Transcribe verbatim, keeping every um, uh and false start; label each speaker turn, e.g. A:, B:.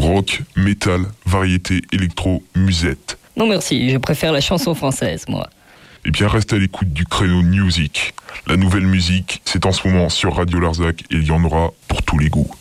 A: Rock, métal, variété, électro, musette.
B: Non merci, je préfère la chanson française, moi.
A: Eh bien, reste à l'écoute du créneau Music. La nouvelle musique, c'est en ce moment sur Radio Larzac et il y en aura pour tous les goûts.